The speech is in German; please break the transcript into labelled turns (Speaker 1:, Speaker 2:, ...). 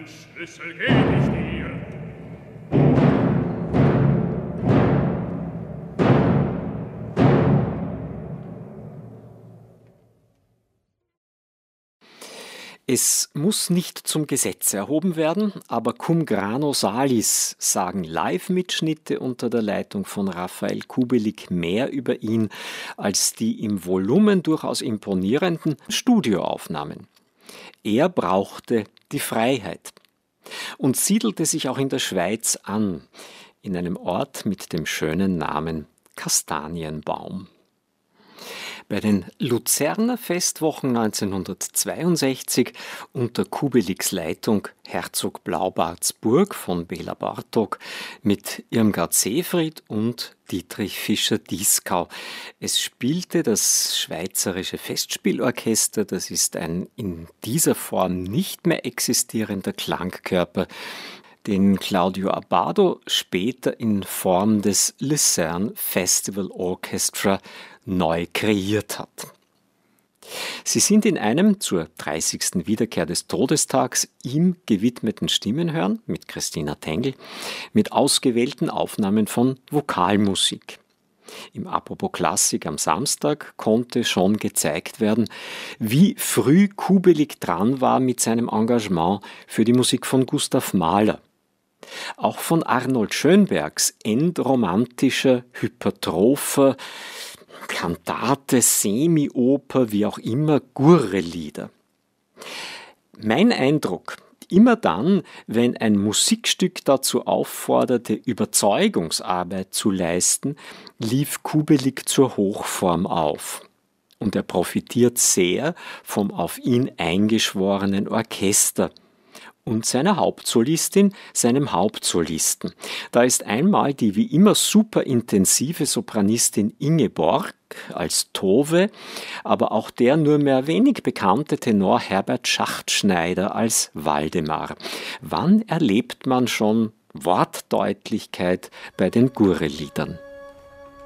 Speaker 1: Schlüssel geb ich dir.
Speaker 2: Es muss nicht zum Gesetz erhoben werden, aber cum grano salis sagen Live-Mitschnitte unter der Leitung von Raphael Kubelik mehr über ihn als die im Volumen durchaus imponierenden Studioaufnahmen. Er brauchte die Freiheit und siedelte sich auch in der Schweiz an, in einem Ort mit dem schönen Namen Kastanienbaum. Bei den Luzerner Festwochen 1962 unter Kubeliks Leitung Herzog Blaubartsburg von Bela Bartok mit Irmgard Seefried und Dietrich Fischer-Dieskau. Es spielte das Schweizerische Festspielorchester, das ist ein in dieser Form nicht mehr existierender Klangkörper, den Claudio Abbado später in Form des Lucerne Festival Orchestra neu kreiert hat. Sie sind in einem zur 30. Wiederkehr des Todestags ihm gewidmeten Stimmenhörn mit Christina Tengl mit ausgewählten Aufnahmen von Vokalmusik. Im Apropos Klassik am Samstag konnte schon gezeigt werden, wie früh Kubelik dran war mit seinem Engagement für die Musik von Gustav Mahler. Auch von Arnold Schönbergs endromantischer, hypertropher Kantate, Semi-Oper, wie auch immer, Gurre-Lieder. Mein Eindruck, immer dann, wenn ein Musikstück dazu aufforderte, Überzeugungsarbeit zu leisten, lief Kubelik zur Hochform auf. Und er profitiert sehr vom auf ihn eingeschworenen Orchester und seiner Hauptsolistin, seinem Hauptsolisten. Da ist einmal die wie immer super intensive Sopranistin Ingeborg als Tove, aber auch der nur mehr wenig bekannte Tenor Herbert Schachtschneider als Waldemar. Wann erlebt man schon Wortdeutlichkeit bei den Gurre-Liedern?